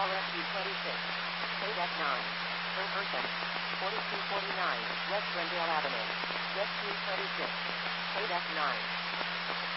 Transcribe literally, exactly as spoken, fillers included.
Left two twenty-six. Code F nine. Perversion. forty-two forty-nine. West Glendale Avenue. West three twenty-six. Code F nine.